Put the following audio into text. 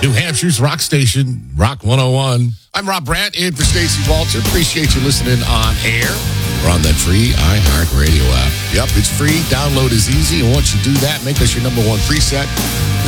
New Hampshire's rock station, Rock 101. I'm Rob Brandt, in for Stacey Walter. Appreciate you listening on air. We're on that free iHeartRadio app. Yep, it's free. Download is easy. And once you do that, make us your number one preset.